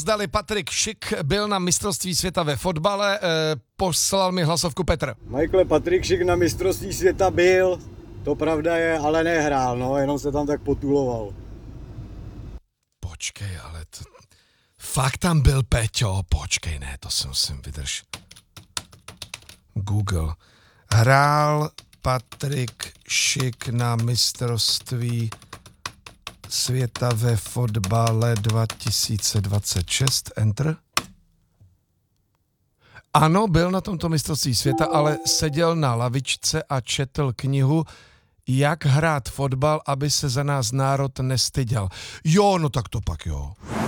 Zdali Patrik Šik byl na mistrovství světa ve fotbale, poslal mi hlasovku Petr. Michael, Patrik Šik na mistrovství světa byl, to pravda je, ale nehrál, no, jenom se tam tak potuloval. Počkej, ale to... Fakt tam byl Peťo, počkej, ne, to si musím vydrž. Google. Hrál Patrik Šik na mistrovství světa ve fotbale 2026, enter. Ano, byl na tomto mistrovství světa, ale seděl na lavičce a četl knihu Jak hrát fotbal, aby se za nás národ nestyděl. Jo, no tak to pak jo.